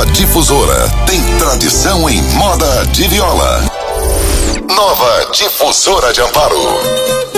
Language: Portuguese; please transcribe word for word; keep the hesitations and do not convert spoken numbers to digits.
Difusora tem tradição em moda de viola. Nova Difusora de Amparo.